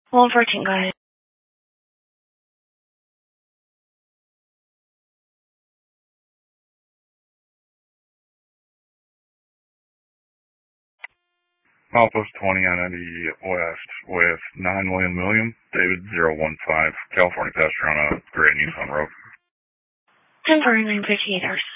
Hold for 请guys. Milepost 20 on 90 West with 9 William, David 015, California passenger on a gray Nissan Rogue. 10 for 958 hours.